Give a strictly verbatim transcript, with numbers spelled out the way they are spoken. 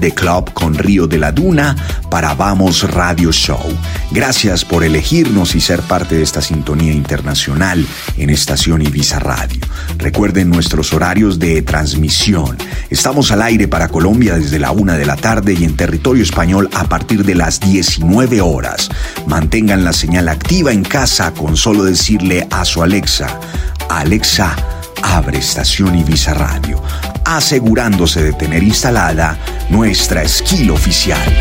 de Club con Río de la Duna para Vamos Radio Show. Gracias por elegirnos y ser parte de esta sintonía internacional en Estación Ibiza Radio. Recuerden nuestros horarios de transmisión. Estamos al aire para Colombia desde la una de la tarde y en territorio español a partir de las diecinueve horas. Mantengan la señal activa en casa con solo decirle a su Alexa: Alexa, abre Estación Ibiza Radio, asegurándose de tener instalada nuestra esquila oficial.